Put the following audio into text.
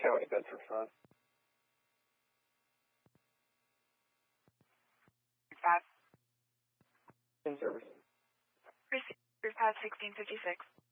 County Bedford 5. 5. In service. Receive 5 1656.